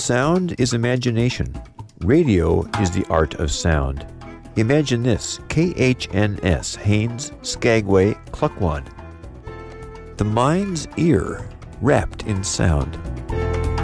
Sound is imagination. Radio is the art of sound. Imagine this: KHNS, Haines, Skagway, Klukwan. The mind's ear wrapped in sound.